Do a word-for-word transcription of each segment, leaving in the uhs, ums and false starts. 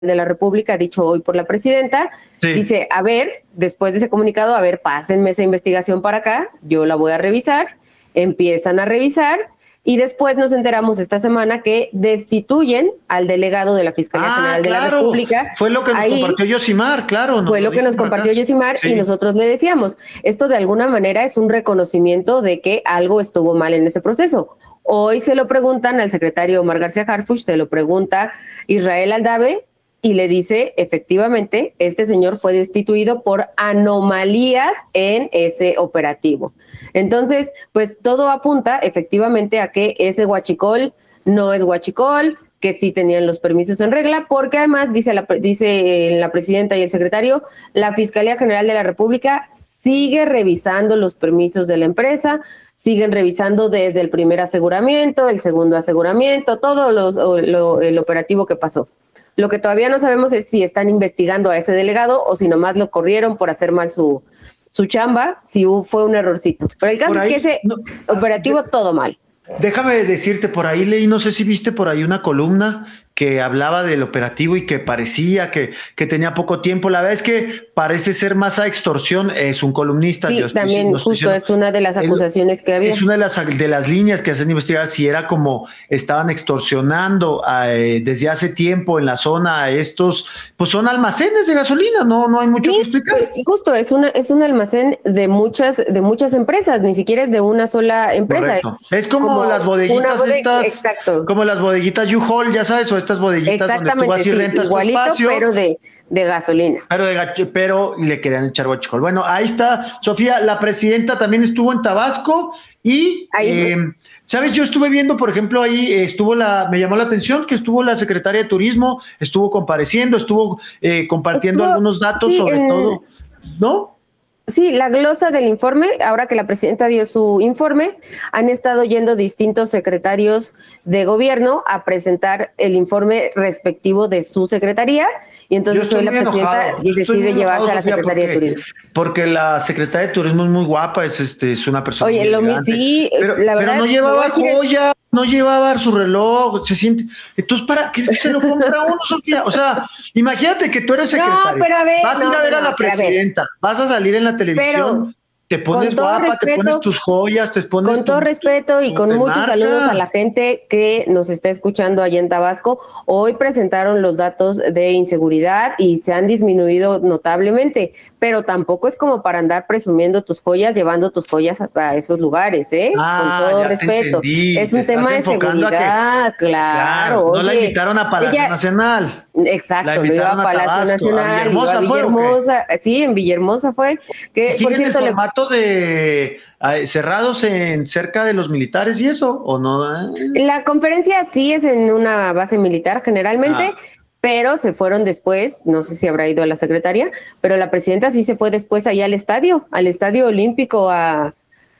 de la República, dicho hoy por la presidenta, sí. Dice, a ver, después de ese comunicado, a ver, pásenme esa investigación para acá, yo la voy a revisar, empiezan a revisar, y después nos enteramos esta semana que destituyen al delegado de la Fiscalía ah, General claro. de la República. Fue lo que nos Ahí, compartió Yosimar, claro. Fue lo, lo que nos compartió Yosimar, sí. Y nosotros le decíamos, esto de alguna manera es un reconocimiento de que algo estuvo mal en ese proceso. Hoy se lo preguntan al secretario Omar García Harfuch, se lo pregunta Israel Aldave, y le dice, efectivamente, este señor fue destituido por anomalías en ese operativo. Entonces, pues todo apunta efectivamente a que ese huachicol no es huachicol, que sí tenían los permisos en regla, porque además, dice la, dice la presidenta y el secretario, la Fiscalía General de la República sigue revisando los permisos de la empresa, siguen revisando desde el primer aseguramiento, el segundo aseguramiento, todo los, lo, el operativo que pasó. Lo que todavía no sabemos es si están investigando a ese delegado o si nomás lo corrieron por hacer mal su, su chamba, si fue un errorcito. Pero el caso ahí, es que ese no, operativo, de, todo mal. Déjame decirte, por ahí leí, no sé si viste por ahí una columna que hablaba del operativo y que parecía que, que tenía poco tiempo. La verdad es que parece ser más a extorsión. Es un columnista. Sí, estoy, también justo diciendo, es una de las acusaciones el, que había. Es una de las, de las líneas que hacen investigar si era como estaban extorsionando eh, desde hace tiempo en la zona estos, pues son almacenes de gasolina, no, no hay mucho sí, que explicar. Pues, justo, es, una, es un almacén de muchas, de muchas empresas, ni siquiera es de una sola empresa. Correcto. Es como, como las bodeguitas bodega, estas, exacto. Como las bodeguitas U-Haul, ya sabes, o estas bodeguitas donde tú vas y rentas sí, igualito, tu espacio. pero de, de gasolina. Pero, de, pero le querían echar huachicol. Bueno, ahí está, Sofía, la presidenta también estuvo en Tabasco y, eh, ¿sabes? Yo estuve viendo, por ejemplo, ahí estuvo la, me llamó la atención que estuvo la secretaria de Turismo, estuvo compareciendo, estuvo eh, compartiendo estuvo, algunos datos sí, sobre en... todo, ¿no? Sí, la glosa del informe, ahora que la presidenta dio su informe, han estado yendo distintos secretarios de gobierno a presentar el informe respectivo de su secretaría, y entonces hoy la presidenta decide llevarse a la Secretaría porque, de Turismo. Porque la Secretaría de Turismo es muy guapa, es este, es una persona. Oye, lo mismo, sí, pero, la verdad. Pero no llevaba joya, no llevaba su reloj, se siente. Entonces, ¿para qué se lo compra uno, Sofía? O sea, imagínate que tú eres secretaria. No, pero a ver, vas a ir no, a ver no, a la presidenta, a vas a salir en la televisión. Pero, te pones guapa, respeto, te pones tus joyas, te pones Con todo tu, respeto tu, y con muchos marca. Saludos a la gente que nos está escuchando allá en Tabasco. Hoy presentaron los datos de inseguridad y se han disminuido notablemente, pero tampoco es como para andar presumiendo tus joyas, llevando tus joyas a, a esos lugares, ¿eh? Ah, con todo respeto. Es un tema de seguridad, que, claro. claro Oye, no la invitaron a Palacio ella, Nacional. Exacto, lo iba a Palacio Tabasco, Nacional, a Villahermosa, iba a Villahermosa, fue, sí, en Villahermosa fue. Que, ¿siguen por cierto, el formato le... de eh, cerrados en cerca de los militares y eso, o no? La conferencia sí es en una base militar generalmente, ah. pero se fueron después, no sé si habrá ido a la secretaría, pero la presidenta sí se fue después allá al estadio, al Estadio Olímpico a...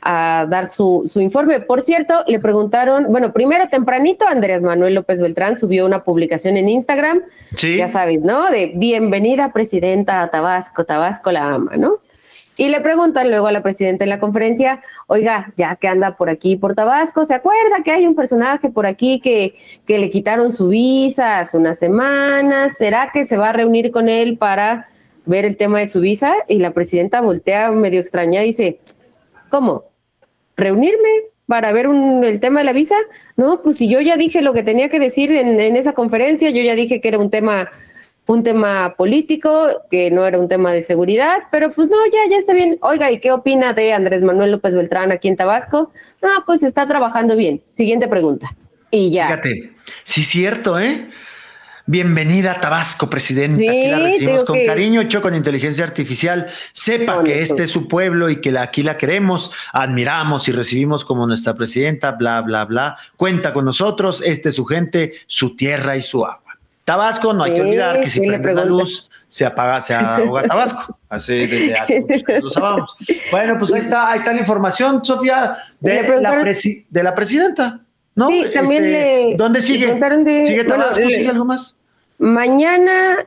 a dar su, su informe. Por cierto, le preguntaron, bueno, primero tempranito Andrés Manuel López Beltrán subió una publicación en Instagram, ¿sí? Ya sabes, ¿no? De bienvenida presidenta a Tabasco, Tabasco la ama, ¿no? Y le preguntan luego a la presidenta en la conferencia, oiga, ya que anda por aquí, por Tabasco, ¿se acuerda que hay un personaje por aquí que, que le quitaron su visa hace unas semanas? ¿Será que se va a reunir con él para ver el tema de su visa? Y la presidenta voltea medio extrañada y dice, ¿cómo? ¿Reunirme para ver un, el tema de la visa? No, pues si yo ya dije lo que tenía que decir en, en esa conferencia, yo ya dije que era un tema, un tema político, que no era un tema de seguridad, pero pues no, ya, ya está bien. Oiga, ¿y qué opina de Andrés Manuel López Beltrán aquí en Tabasco? No, pues está trabajando bien. Siguiente pregunta. Y ya. Fíjate, sí es cierto, ¿eh? Bienvenida a Tabasco, presidenta. Sí, aquí la recibimos con que... cariño, hecho con inteligencia artificial. Sepa no, que no, este no. es su pueblo y que la, aquí la queremos, admiramos y recibimos como nuestra presidenta, bla, bla, bla. Cuenta con nosotros, este es su gente, su tierra y su agua. Tabasco, no hay sí, que olvidar que si sí prende la luz, se apaga, se ahoga Tabasco. Así desde hace muchos años lo sabemos. Bueno, pues ahí está, ahí está la información, Sofía, de, la, presi, de la presidenta. ¿No? Sí, también este, le... ¿Dónde sigue? De, ¿Sigue Tabasco? Bueno, ¿Sigue algo más? Mañana,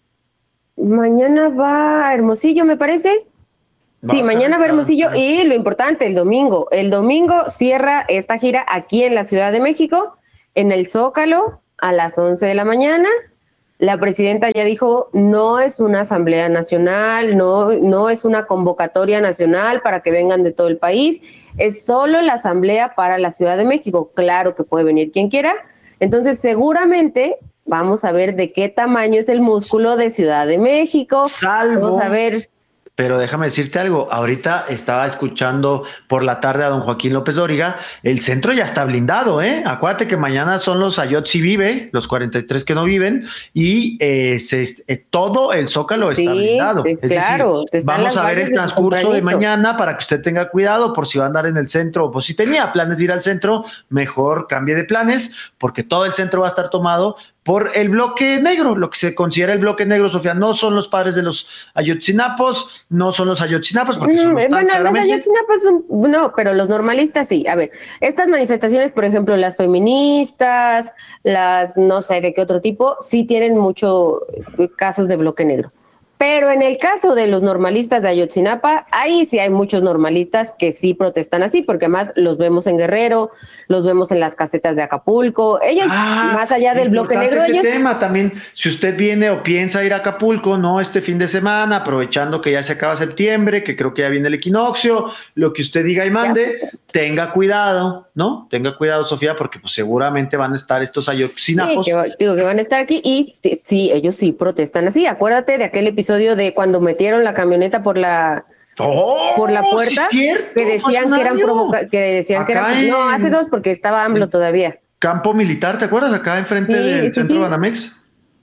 mañana va a Hermosillo, me parece. Va, sí, mañana va a Hermosillo claro. Y lo importante, el domingo. El domingo cierra esta gira aquí en la Ciudad de México, en el Zócalo, a las once de la mañana. La presidenta ya dijo, no es una asamblea nacional, no, no es una convocatoria nacional para que vengan de todo el país, es solo la asamblea para la Ciudad de México. Claro que puede venir quien quiera. Entonces, seguramente vamos a ver de qué tamaño es el músculo de Ciudad de México. Salvo, vamos a ver. Pero déjame decirte algo, ahorita estaba escuchando por la tarde a don Joaquín López Dóriga, el centro ya está blindado, ¿eh? Acuérdate que mañana son los Ayotzi Vive, los cuarenta y tres que no viven, y eh, se, eh, todo el Zócalo está Sí, blindado. es Es claro, decir, vamos a ver el transcurso de mañana para que usted tenga cuidado por si va a andar en el centro, o pues si tenía planes de ir al centro, mejor cambie de planes, porque todo el centro va a estar tomado por el bloque negro, lo que se considera el bloque negro, Sofía. No son los padres de los Ayotzinapos, no son los Ayotzinapos, porque son los bueno, los Ayotzinapos son, no, pero los normalistas sí. A ver, estas manifestaciones, por ejemplo, las feministas, las no sé de qué otro tipo, sí tienen muchos casos de bloque negro. Pero en el caso de los normalistas de Ayotzinapa, ahí sí hay muchos normalistas que sí protestan así, porque además los vemos en Guerrero, los vemos en las casetas de Acapulco. Ellos, ah, más allá del bloque negro, ese ellos... tema también, si usted viene o piensa ir a Acapulco, no este fin de semana, aprovechando que ya se acaba septiembre, que creo que ya viene el equinoccio, lo que usted diga y mande, ya, pues, tenga cuidado, ¿no? Tenga cuidado, Sofía, porque pues seguramente van a estar estos Ayotzinapos. Sí, que, digo que van a estar aquí y sí, ellos sí protestan así. Acuérdate de aquel episodio de cuando metieron la camioneta por la oh, por la puerta, sí, cierto, que decían que eran provoca que decían Acá que eran no hace dos porque estaba AMLO todavía. Campo Militar, ¿te acuerdas? Acá enfrente sí, del sí, centro sí. Banamex.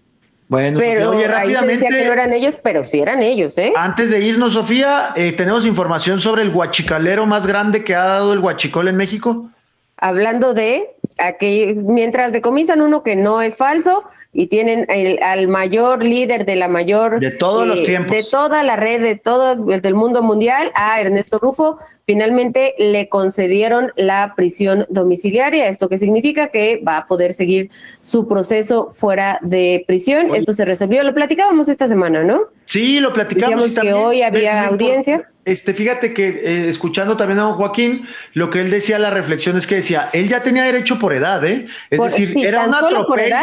Bueno, pero oye, ahí se decía que no eran ellos, pero sí eran ellos, ¿eh? Antes de irnos, Sofía, eh, tenemos información sobre el huachicalero más grande que ha dado el huachicol en México. Hablando de que mientras decomisan uno que no es falso y tienen el, al mayor líder de la mayor de todos eh, los tiempos, de toda la red de todos del mundo mundial, a Ernesto Rufo, finalmente le concedieron la prisión domiciliaria. ¿Esto qué significa? Que va a poder seguir su proceso fuera de prisión. Oye. Esto se resolvió, lo platicábamos esta semana, ¿no? Sí, lo platicamos. Decíamos que hoy había audiencia. Este, fíjate que eh, escuchando también a don Joaquín, lo que él decía, la reflexión es que decía, él ya tenía derecho por edad, ¿eh? Es por, decir, sí, era un atropello. Por edad,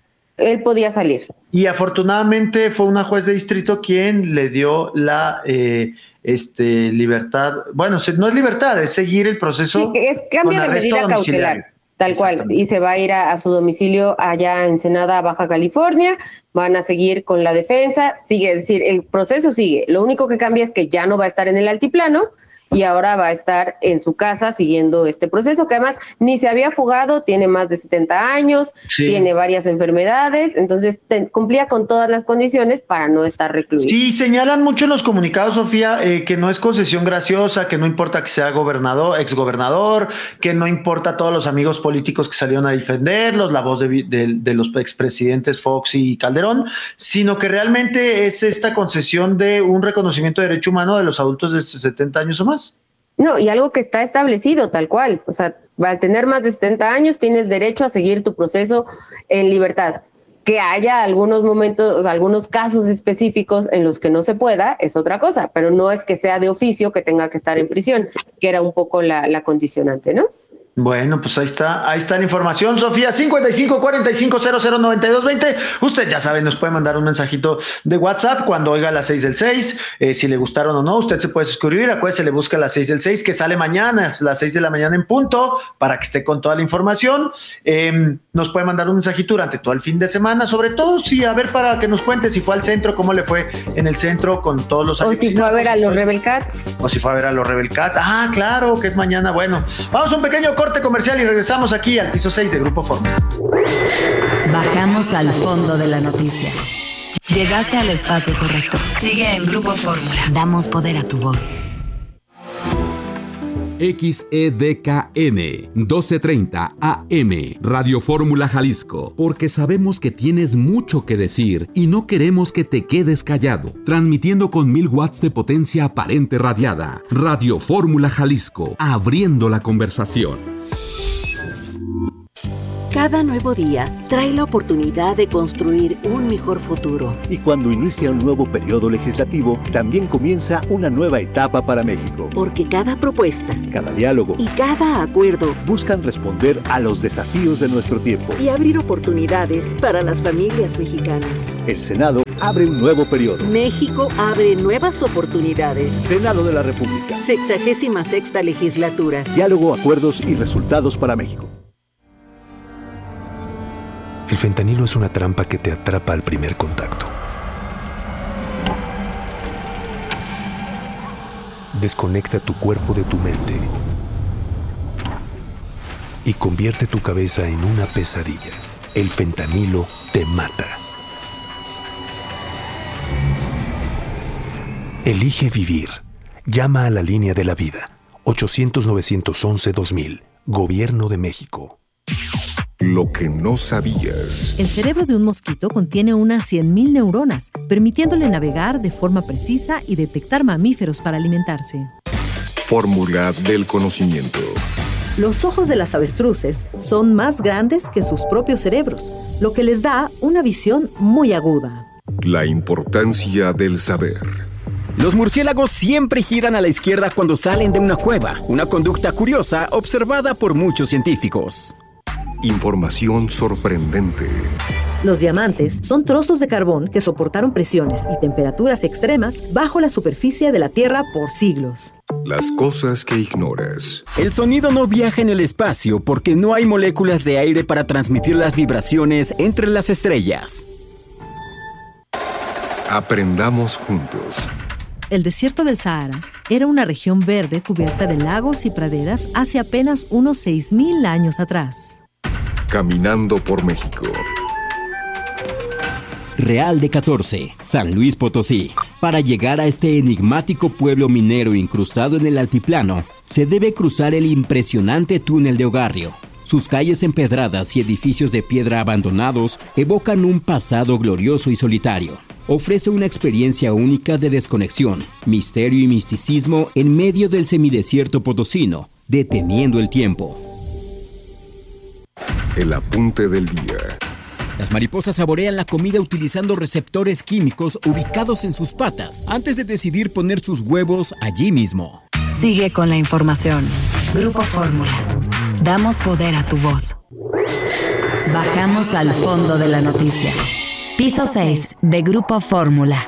él podía salir. Y afortunadamente fue una juez de distrito quien le dio la eh, este, libertad. Bueno, no es libertad, es seguir el proceso. Sí, es cambio de medida cautelar. Tal cual, y se va a ir a, a su domicilio allá en Ensenada, Baja California, van a seguir con la defensa, sigue, es decir, el proceso sigue, lo único que cambia es que ya no va a estar en el altiplano y ahora va a estar en su casa siguiendo este proceso, que además ni se había fugado, tiene más de setenta años, sí. Tiene varias enfermedades, entonces te, cumplía con todas las condiciones para no estar recluido. Sí, señalan mucho en los comunicados, Sofía, eh, que no es concesión graciosa, que no importa que sea gobernador, exgobernador, que no importa todos los amigos políticos que salieron a defenderlos, la voz de, de, de los expresidentes Fox y Calderón, sino que realmente es esta concesión de un reconocimiento de derecho humano de los adultos de setenta años o más. No, y algo que está establecido tal cual, o sea, al tener más de setenta años tienes derecho a seguir tu proceso en libertad. Que haya algunos momentos, o sea, algunos casos específicos en los que no se pueda, es otra cosa, pero no es que sea de oficio que tenga que estar en prisión, que era un poco la, la condicionante, ¿no? Bueno, pues ahí está, ahí está la información, Sofía, cincuenta y cinco cuarenta y cinco cero cero noventa y dos veinte. Usted ya sabe, nos puede mandar un mensajito de WhatsApp cuando oiga las seis del seis, eh, si le gustaron o no, usted se puede suscribir, acuérdese, le busca las seis del seis, que sale mañana, es las seis de la mañana en punto, para que esté con toda la información. Eh, nos puede mandar un mensajito durante todo el fin de semana, sobre todo, sí, a ver, para que nos cuente si fue al centro, cómo le fue en el centro con todos los... O si fue a ver a los Rebel Cats. O si fue a ver a los Rebel Cats. Ah, claro, que es mañana. Bueno, vamos a un pequeño corte comercial y regresamos aquí al piso seis de Grupo Fórmula. Bajamos al fondo de la noticia. Llegaste al espacio correcto. Sigue en Grupo Fórmula. Damos poder a tu voz. X E D K N doce treinta A M Radio Fórmula Jalisco, porque sabemos que tienes mucho que decir y no queremos que te quedes callado. Transmitiendo con mil watts de potencia aparente radiada. Radio Fórmula Jalisco, abriendo la conversación. Cada nuevo día trae la oportunidad de construir un mejor futuro. Y cuando inicia un nuevo periodo legislativo, también comienza una nueva etapa para México. Porque cada propuesta, cada diálogo y cada acuerdo buscan responder a los desafíos de nuestro tiempo y abrir oportunidades para las familias mexicanas. El Senado abre un nuevo periodo. México abre nuevas oportunidades. Senado de la República. Sexagésima sexta legislatura. Diálogo, acuerdos y resultados para México. El fentanilo es una trampa que te atrapa al primer contacto. Desconecta tu cuerpo de tu mente y convierte tu cabeza en una pesadilla. El fentanilo te mata. Elige vivir. Llama a la línea de la vida. ochocientos, novecientos once, dos mil. Gobierno de México. Lo que no sabías. El cerebro de un mosquito contiene unas cien mil neuronas, permitiéndole navegar de forma precisa y detectar mamíferos para alimentarse. Fórmula del conocimiento. Los ojos de las avestruces son más grandes que sus propios cerebros, lo que les da una visión muy aguda. La importancia del saber. Los murciélagos siempre giran a la izquierda cuando salen de una cueva, una conducta curiosa observada por muchos científicos. Información sorprendente. Los diamantes son trozos de carbón que soportaron presiones y temperaturas extremas bajo la superficie de la Tierra por siglos. Las cosas que ignoras. El sonido no viaja en el espacio porque no hay moléculas de aire para transmitir las vibraciones entre las estrellas. Aprendamos juntos. El desierto del Sahara era una región verde cubierta de lagos y praderas hace apenas unos seis mil años atrás. Caminando por México. Real de catorce, San Luis Potosí. Para llegar a este enigmático pueblo minero incrustado en el altiplano, se debe cruzar el impresionante túnel de Ogarrio. Sus calles empedradas y edificios de piedra abandonados evocan un pasado glorioso y solitario. Ofrece una experiencia única de desconexión, misterio y misticismo en medio del semidesierto potosino, deteniendo el tiempo. El apunte del día. Las mariposas saborean la comida utilizando receptores químicos ubicados en sus patas antes de decidir poner sus huevos allí mismo. Sigue con la información. Grupo Fórmula. Damos poder a tu voz. Bajamos al fondo de la noticia. Piso seis de Grupo Fórmula.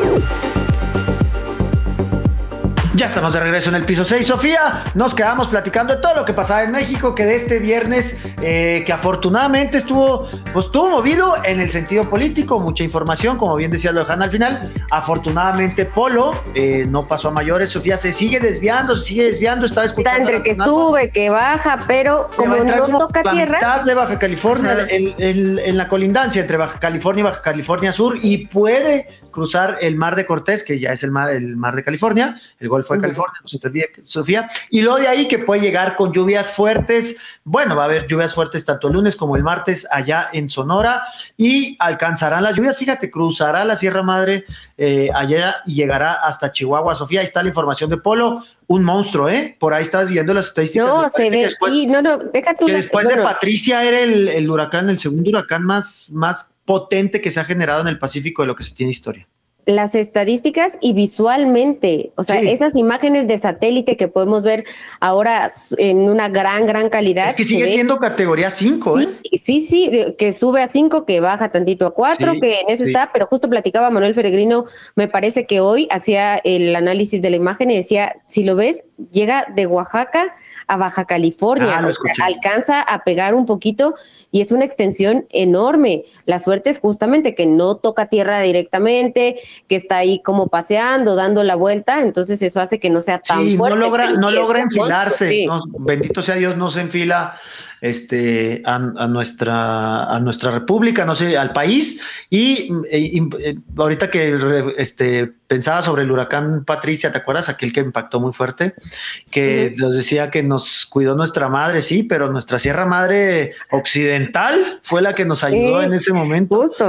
Ya estamos de regreso en el piso seis, Sofía. Nos quedamos platicando de todo lo que pasaba en México, que de este viernes, eh, que afortunadamente estuvo, pues, estuvo movido en el sentido político, mucha información, como bien decía Lojana al final. Afortunadamente Polo eh, no pasó a mayores. Sofía se sigue desviando, se sigue desviando, estaba escuchando. Está entre que sube, que baja, pero como no toca la tierra. Mitad de Baja California, el, el, en la colindancia entre Baja California y Baja California Sur, y puede cruzar el Mar de Cortés, que ya es el mar, el mar de California, el Golfo de California, no se te olvide, Sofía, y luego de ahí que puede llegar con lluvias fuertes. Bueno, va a haber lluvias fuertes tanto el lunes como el martes allá en Sonora, y alcanzarán las lluvias, fíjate, cruzará la Sierra Madre eh, allá y llegará hasta Chihuahua. Sofía, ahí está la información de Polo, un monstruo, ¿eh? Por ahí estabas viendo las estadísticas. No, se ve, después, sí, no, no, deja tú. Que después bueno. de Patricia era el, el huracán, el segundo huracán más, más potente que se ha generado en el Pacífico de lo que se tiene historia. Las estadísticas y visualmente, o sea, sí. Esas imágenes de satélite que podemos ver ahora en una gran, gran calidad. Es que sigue siendo categoría cinco, ¿eh? Sí, sí, sí, que sube a cinco, que baja tantito a cuatro, sí, que en eso sí. Está, pero justo platicaba Manuel Peregrino, me parece que hoy hacía el análisis de la imagen y decía, si lo ves, llega de Oaxaca a Baja California, ah, o sea, alcanza a pegar un poquito y es una extensión enorme. La suerte es justamente que no toca tierra directamente, que está ahí como paseando, dando la vuelta, entonces eso hace que no sea tan sí, fuerte. No logra, no logra enfilarse, sí. no, bendito sea Dios, no se enfila este, a, a, nuestra, a nuestra república, no sé, al país, y, y, y ahorita que este, pensaba sobre el huracán Patricia, ¿te acuerdas? Aquel que impactó muy fuerte, que uh-huh. nos decía que nos cuidó nuestra madre, sí, pero nuestra Sierra Madre Occidental fue la que nos ayudó sí, en ese momento. Justo.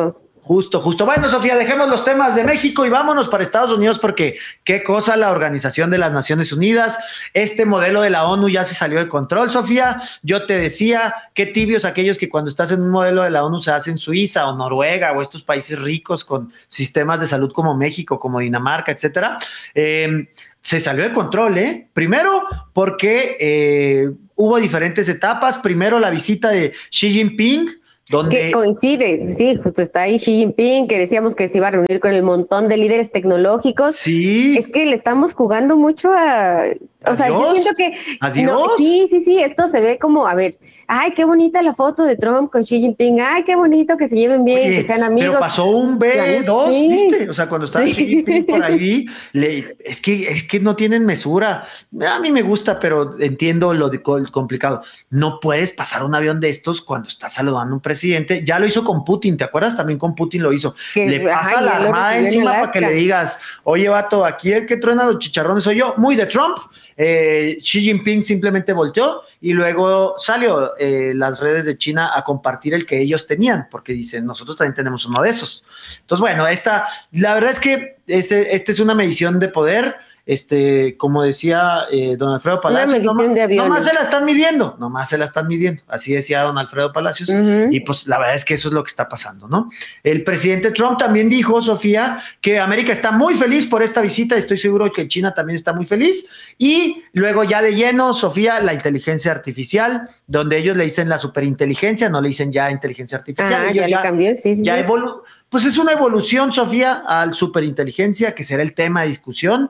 Justo, justo. Bueno, Sofía, dejemos los temas de México y vámonos para Estados Unidos porque qué cosa la Organización de las Naciones Unidas. Este modelo de la ONU ya se salió de control, Sofía. Yo te decía, qué tibios aquellos que cuando estás en un modelo de la ONU se hace en Suiza o Noruega o estos países ricos con sistemas de salud como México, como Dinamarca, etcétera. Eh, se salió de control, ¿eh? Primero porque eh, hubo diferentes etapas. Primero la visita de Xi Jinping, donde... Que coincide, sí, justo está ahí Xi Jinping, que decíamos que se iba a reunir con el montón de líderes tecnológicos. Sí. Es que le estamos jugando mucho a... O sea, yo siento que... Adiós. No, sí, sí, sí, esto se ve como, a ver, ay, qué bonita la foto de Trump con Xi Jinping, ay, qué bonito que se lleven bien, Oye, que sean amigos. Pero pasó un B dos, sí. ¿viste? O sea, cuando estaba Sí. Xi Jinping por ahí, le, es, que, es que no tienen mesura. A mí me gusta, pero entiendo lo de, complicado. No puedes pasar un avión de estos cuando estás saludando a un presidente. Ya lo hizo con Putin, ¿te acuerdas? También con Putin lo hizo. Que, le pasa ajá, la armada encima para que le digas, oye, vato, aquí el que truena los chicharrones soy yo, muy de Trump. Eh, Xi Jinping simplemente volteó y luego salió eh, las redes de China a compartir el que ellos tenían, porque dicen, nosotros también tenemos uno de esos. Entonces, bueno, esta, la verdad es que esta este es una medición de poder. Este, como decía eh, don Alfredo Palacios, una medición no, de aviones. Nomás se la están midiendo, nomás se la están midiendo, así decía don Alfredo Palacios, uh-huh. Y pues la verdad es que eso es lo que está pasando, ¿no? El presidente Trump también dijo, Sofía, que América está muy feliz por esta visita, y estoy seguro que China también está muy feliz, y luego ya de lleno, Sofía, la inteligencia artificial, donde ellos le dicen la superinteligencia, no le dicen ya inteligencia artificial. Ah, ellos ya, ya le cambió, sí, sí. Ya sí. evolu- pues es una evolución, Sofía, al superinteligencia, que será el tema de discusión.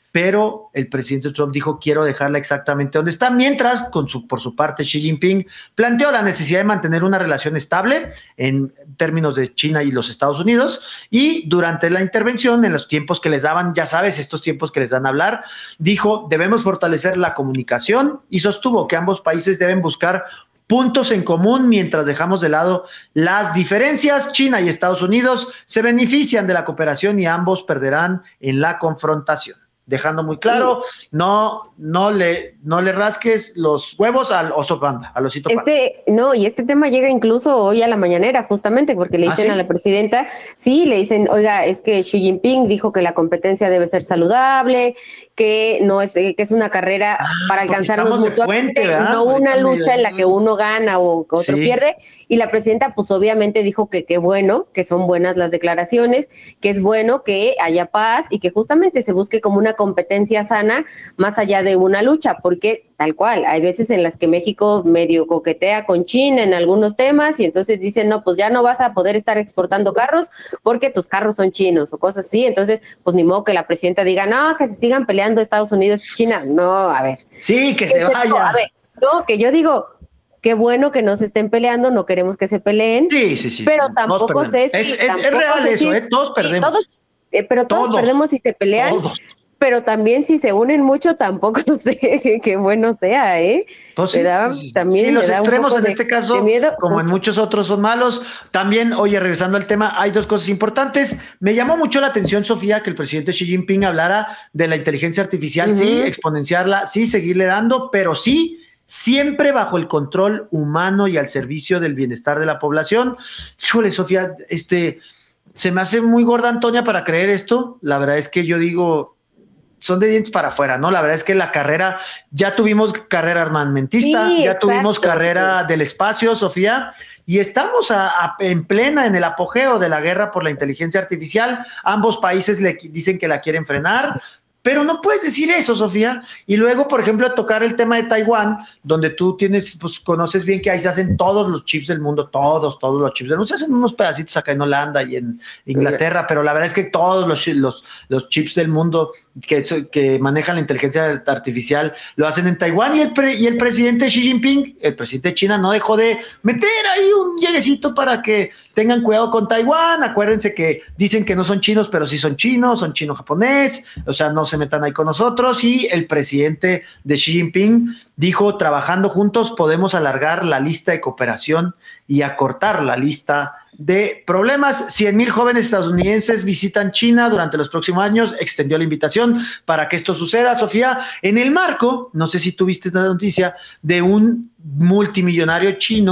Pero el presidente Trump dijo, quiero dejarla exactamente donde está, mientras, con su, por su parte, Xi Jinping planteó la necesidad de mantener una relación estable en términos de China y los Estados Unidos, y durante la intervención, en los tiempos que les daban, ya sabes, estos tiempos que les dan a hablar, dijo, debemos fortalecer la comunicación, y sostuvo que ambos países deben buscar puntos en común mientras dejamos de lado las diferencias. China y Estados Unidos se benefician de la cooperación y ambos perderán en la confrontación. Dejando muy claro, sí. no, no, le, no le rasques los huevos al oso panda, al osito panda. Este, no, y este tema llega incluso hoy a la mañanera, justamente, porque le dicen ¿Ah, sí? a la presidenta, sí, le dicen, oiga, es que Xi Jinping dijo que la competencia debe ser saludable, que no es, que es una carrera ah, para alcanzarnos mutuamente, puente, no una lucha en la que uno gana o otro sí. pierde, y la presidenta pues obviamente dijo que qué bueno, que son buenas las declaraciones, que es bueno que haya paz y que justamente se busque como una competencia sana más allá de una lucha, porque tal cual, hay veces en las que México medio coquetea con China en algunos temas y entonces dicen, no, pues ya no vas a poder estar exportando carros porque tus carros son chinos o cosas así, entonces pues ni modo que la presidenta diga, no, que se sigan peleando Estados Unidos y China, no, a ver. Sí, que se vaya. No, a ver, no, que yo digo, qué bueno que no se estén peleando, no queremos que se peleen, sí, sí, sí, pero tampoco sé si... Es, es, tampoco es real sé eso, si, ¿eh? Todos perdemos. Todos, eh, pero todos, todos perdemos si se pelean. Todos. Pero también si se unen mucho, tampoco sé qué bueno sea, ¿eh? Pues sí, da, sí, sí. También sí, los da extremos en de, este caso, como pues, en muchos otros, son malos. También, oye, regresando al tema, hay dos cosas importantes. Me llamó mucho la atención, Sofía, que el presidente Xi Jinping hablara de la inteligencia artificial, uh-huh. sí, exponenciarla, sí, seguirle dando, pero sí, siempre bajo el control humano y al servicio del bienestar de la población. Híjole, Sofía, este, se me hace muy gorda Antonia para creer esto. La verdad es que yo digo... son de dientes para afuera, ¿no? La verdad es que la carrera, ya tuvimos carrera armamentista, sí, ya exacto, tuvimos carrera sí. del espacio, Sofía, y estamos a, a, en plena, en el apogeo de la guerra por la inteligencia artificial. Ambos países le dicen que la quieren frenar, pero no puedes decir eso, Sofía. Y luego, por ejemplo, tocar el tema de Taiwán, donde tú tienes, pues conoces bien que ahí se hacen todos los chips del mundo, todos, todos los chips del mundo. Se hacen unos pedacitos acá en Holanda y en Inglaterra, pero la verdad es que todos los, los, los chips del mundo que, que manejan la inteligencia artificial lo hacen en Taiwán, y el, pre, y el presidente Xi Jinping, el presidente de China, no dejó de meter ahí un lleguecito para que tengan cuidado con Taiwán. Acuérdense que dicen que no son chinos, pero sí son chinos, son chino-japonés, o sea, no se metan ahí con nosotros. Y el presidente de Xi Jinping dijo, trabajando juntos podemos alargar la lista de cooperación y acortar la lista de problemas. cien mil jóvenes estadounidenses visitan China durante los próximos años. Extendió la invitación para que esto suceda, Sofía, en el marco, no sé si tuviste esta noticia, de un multimillonario chino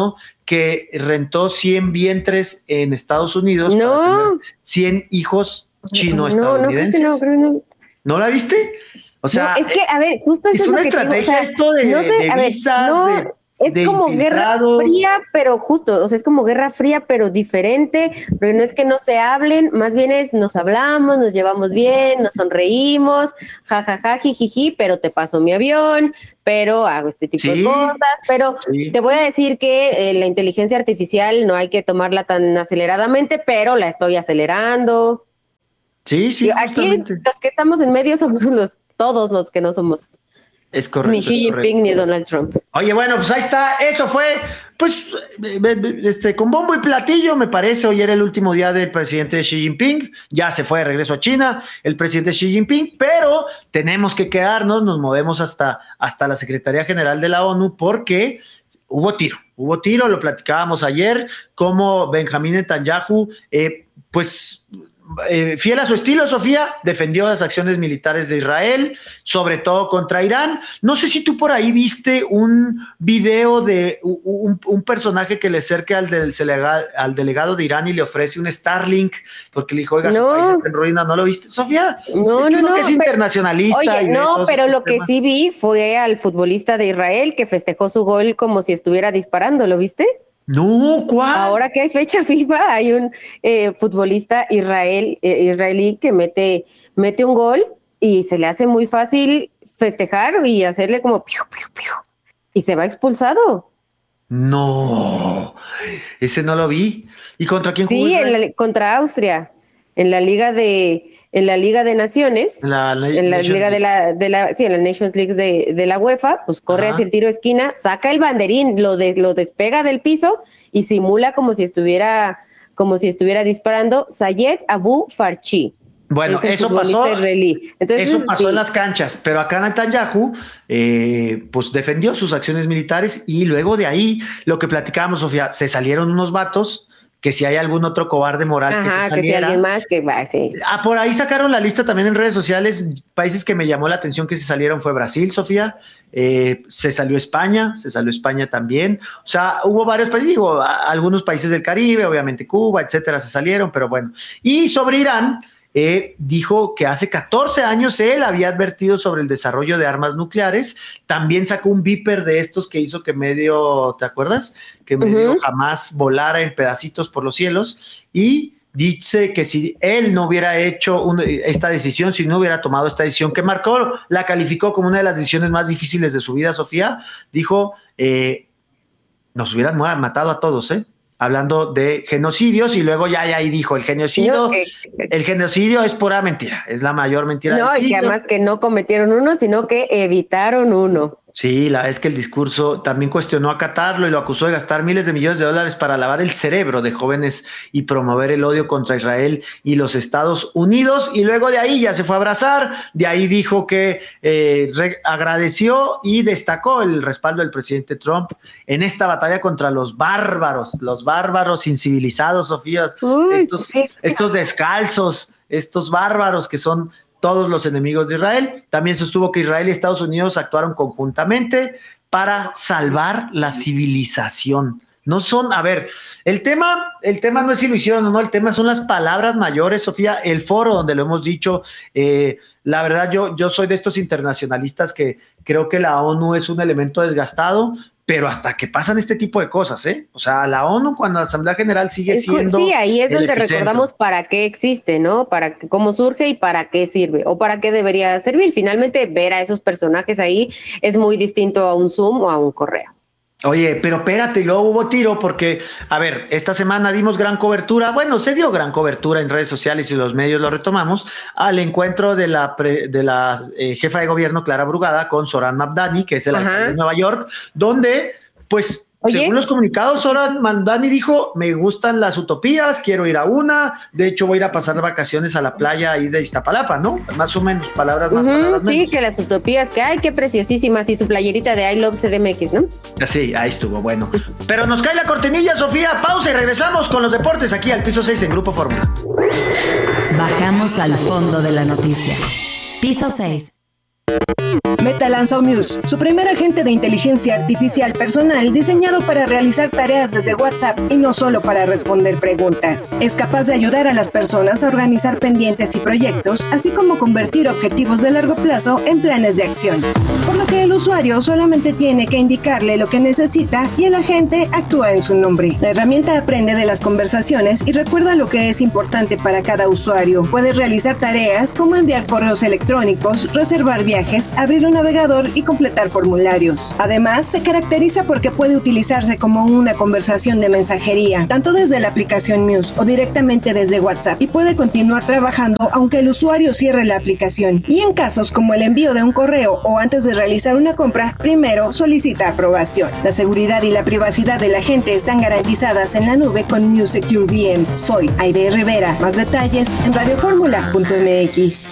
que rentó cien vientres en Estados Unidos no. para tener cien hijos chino-estadounidenses. No, no, creo que no, creo que no. ¿No la viste? O sea, no, es que, a ver, justo eso es, es una lo que estrategia digo, o sea, esto de, no sé, de a ver, visas, no, de, es de como guerra fría, pero justo, o sea, es como guerra fría, pero diferente, porque no es que no se hablen, más bien es nos hablamos, nos llevamos bien, nos sonreímos, jajaja, jijiji, pero te paso mi avión, pero hago este tipo sí, de cosas, pero sí. Te voy a decir que eh, la inteligencia artificial no hay que tomarla tan aceleradamente, pero la estoy acelerando. Sí, sí. Aquí los que estamos en medio somos los, todos los que no somos. Es correcto. Ni Xi Jinping ni Donald Trump. Oye, bueno, pues ahí está. Eso fue, pues, este, con bombo y platillo, me parece. Hoy era el último día del presidente Xi Jinping. Ya se fue de regreso a China el presidente Xi Jinping, pero tenemos que quedarnos, nos movemos hasta, hasta la Secretaría General de la ONU porque hubo tiro. Hubo tiro, lo platicábamos ayer, como Benjamín Netanyahu, eh, pues... Eh, fiel a su estilo, Sofía, defendió las acciones militares de Israel, sobre todo contra Irán. No sé si tú por ahí viste un video de un, un personaje que le acerca al, del, al delegado de Irán y le ofrece un Starlink, porque le dijo, oiga, no. su país está en ruina, ¿no lo viste, Sofía? No, es que no, uno no, que es pero, internacionalista. Oye, no, pero lo temas. que sí vi fue al futbolista de Israel que festejó su gol como si estuviera disparando, ¿lo viste? No, ¿cuál? Ahora que hay fecha FIFA, hay un eh, futbolista israel, eh, israelí que mete, mete un gol y se le hace muy fácil festejar y hacerle como piu, piu, piu, y se va expulsado. No, ese no lo vi. ¿Y contra quién jugó? Sí, en la, contra Austria, en la Liga de en la Liga de Naciones, la, la, en la Liga de la, de la, sí, en la Nations League de, de la UEFA, pues corre Ajá. hacia el tiro de esquina, saca el banderín, lo de, lo despega del piso y simula como si estuviera, como si estuviera disparando. Sayed Abu Farchi. Bueno, eso pasó, Entonces, eso pasó sí. en las canchas, pero acá Netanyahu eh, pues defendió sus acciones militares y luego de ahí, lo que platicábamos, Sofía, se salieron unos vatos que si hay algún otro cobarde moral Ajá, que se saliera. que si alguien más que va, sí. Ah, por ahí sacaron la lista también en redes sociales, países que me llamó la atención que se salieron fue Brasil, Sofía, eh, se salió España, se salió España también, o sea, hubo varios países, digo, algunos países del Caribe, obviamente Cuba, etcétera, se salieron, pero bueno. Y sobre Irán, Eh, dijo que hace catorce años él había advertido sobre el desarrollo de armas nucleares, también sacó un Viper de estos que hizo que medio, ¿te acuerdas? Que medio uh-huh. jamás volara en pedacitos por los cielos, y dice que si él no hubiera hecho un, esta decisión, si no hubiera tomado esta decisión, que marcó, la calificó como una de las decisiones más difíciles de su vida, Sofía, dijo, eh, nos hubieran matado a todos, ¿eh? Hablando de genocidios, y luego ya, ya ahí dijo, el genocidio, no, que, el genocidio es pura mentira, es la mayor mentira no, del siglo. Y que además que no cometieron uno, sino que evitaron uno. Sí, la es que el discurso también cuestionó a Qatar y lo acusó de gastar miles de millones de dólares para lavar el cerebro de jóvenes y promover el odio contra Israel y los Estados Unidos, y luego de ahí ya se fue a abrazar, de ahí dijo que eh, re- agradeció y destacó el respaldo del presidente Trump en esta batalla contra los bárbaros, los bárbaros incivilizados, Sofía, Uy, estos, sí. estos descalzos, estos bárbaros que son todos los enemigos de Israel. También sostuvo que Israel y Estados Unidos actuaron conjuntamente para salvar la civilización. No son, a ver, el tema, el tema no es si lo hicieron o no, el tema son las palabras mayores, Sofía, el foro donde lo hemos dicho, eh, la verdad yo, yo soy de estos internacionalistas que creo que la ONU es un elemento desgastado, pero hasta que pasan este tipo de cosas, ¿eh? O sea, la ONU cuando la Asamblea General sigue siendo... Sí, ahí es donde epicentro. Recordamos para qué existe, ¿no? Para que, cómo surge y para qué sirve, o para qué debería servir. Finalmente, ver a esos personajes ahí es muy distinto a un Zoom o a un correo. Oye, pero espérate, y luego hubo tiro porque, a ver, esta semana dimos gran cobertura, bueno, se dio gran cobertura en redes sociales y los medios lo retomamos, al encuentro de la, pre, de la eh, jefa de gobierno, Clara Brugada, con Zohran Mamdani, que es el Ajá. alcalde de Nueva York, donde, pues, Oye. según los comunicados, Zohran Mamdani dijo, me gustan las utopías, quiero ir a una, de hecho voy a ir a pasar vacaciones a la playa ahí de Iztapalapa, ¿no? Más o menos, palabras más, uh-huh, palabras menos. Sí, que las utopías que hay, qué preciosísimas, y su playerita de I Love C D M X, ¿no? Sí, ahí estuvo, bueno. Pero nos cae la cortinilla, Sofía, pausa y regresamos con los deportes aquí al Piso seis en Grupo Fórmula. Bajamos al fondo de la noticia. Piso seis. Meta lanzó Muse, su primer agente de inteligencia artificial personal diseñado para realizar tareas desde WhatsApp y no solo para responder preguntas. Es capaz de ayudar a las personas a organizar pendientes y proyectos, así como convertir objetivos de largo plazo en planes de acción. Por lo que el usuario solamente tiene que indicarle lo que necesita y el agente actúa en su nombre. La herramienta aprende de las conversaciones y recuerda lo que es importante para cada usuario. Puede realizar tareas como enviar correos electrónicos, reservar viajes, abrir un navegador y completar formularios. Además, se caracteriza porque puede utilizarse como una conversación de mensajería, tanto desde la aplicación Muse o directamente desde WhatsApp, y puede continuar trabajando aunque el usuario cierre la aplicación. Y en casos como el envío de un correo o antes de realizar una compra, primero solicita aprobación. La seguridad y la privacidad de la gente están garantizadas en la nube con Muse Secure V M. Soy Aide Rivera. Más detalles en radioformula punto m x.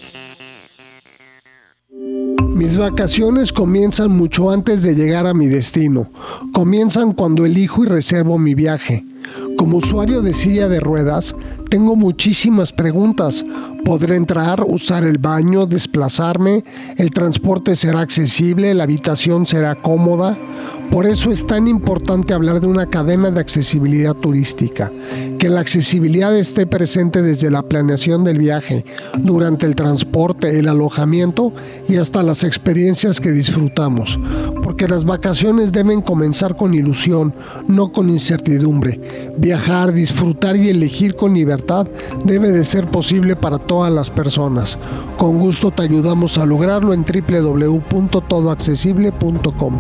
Mis vacaciones comienzan mucho antes de llegar a mi destino. Comienzan cuando elijo y reservo mi viaje. Como usuario de silla de ruedas, tengo muchísimas preguntas. ¿Podré entrar, usar el baño, desplazarme? ¿El transporte será accesible? ¿La habitación será cómoda? Por eso es tan importante hablar de una cadena de accesibilidad turística. Que la accesibilidad esté presente desde la planeación del viaje, durante el transporte, el alojamiento y hasta las experiencias que disfrutamos. Porque las vacaciones deben comenzar con ilusión, no con incertidumbre. Viajar, disfrutar y elegir con libertad debe de ser posible para todas las personas. Con gusto te ayudamos a lograrlo en doble u doble u doble u punto todo accesible punto com.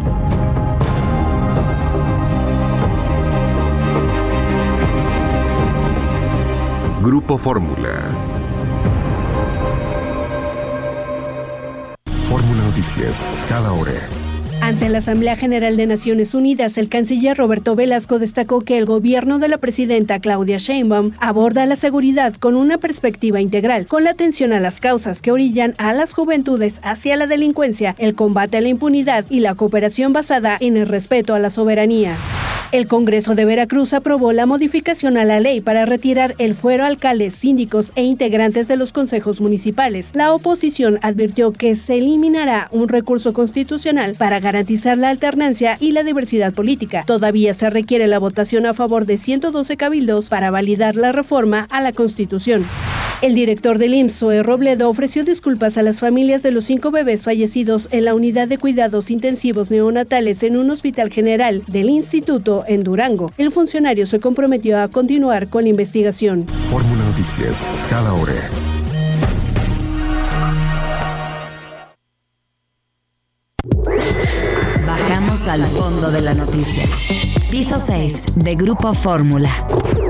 Grupo Fórmula. Fórmula Noticias, cada hora. Ante la Asamblea General de Naciones Unidas, el canciller Roberto Velasco destacó que el gobierno de la presidenta Claudia Sheinbaum aborda la seguridad con una perspectiva integral, con la atención a las causas que orillan a las juventudes hacia la delincuencia, el combate a la impunidad y la cooperación basada en el respeto a la soberanía. El Congreso de Veracruz aprobó la modificación a la ley para retirar el fuero a alcaldes, síndicos e integrantes de los consejos municipales. La oposición advirtió que se eliminará un recurso constitucional para garantizar la alternancia y la diversidad política. Todavía se requiere la votación a favor de ciento doce cabildos para validar la reforma a la Constitución. El director del I M S S, Zoe Robledo, ofreció disculpas a las familias de los cinco bebés fallecidos en la unidad de cuidados intensivos neonatales en un hospital general del instituto en Durango. El funcionario se comprometió a continuar con la investigación. Fórmula Noticias, cada hora. Bajamos al fondo de la noticia. Piso seis de Grupo Fórmula.